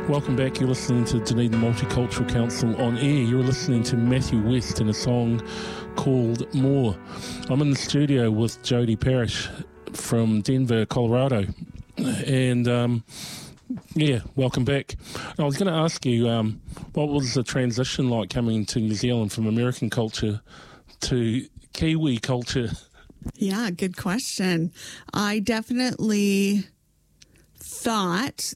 Welcome back. You're listening to Dunedin Multicultural Council on air. You're listening to Matthew West in a song called More. I'm in the studio with Jody Parrish from Denver, Colorado. And, welcome back. I was going to ask you, what was the transition like coming to New Zealand from American culture to Kiwi culture? Yeah, good question. I definitely thought